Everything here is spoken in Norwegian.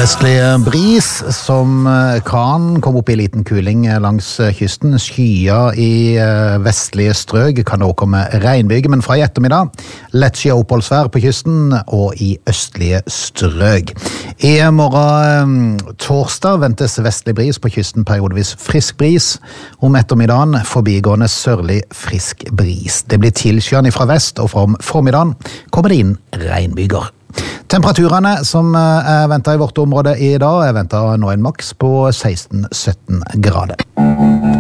Vestlig bris som kan komme opp i liten kuling langs kysten. Skyer i vestlige strøk kan også komme regnbyger, men fra i ettermiddag lett skyet oppholdsvær på kysten og i østlige strøk. I morgen torsdag ventes vestlig bris på kysten, periodevis frisk bris. Om ettermiddagen forbigående sørlig frisk bris. Det blir tilskyende fra vest, og fra om formiddagen kommer det inn regnbyger. Temperaturene som er ventet i vårt område i dag er ventet nå en maks på 16-17 grader.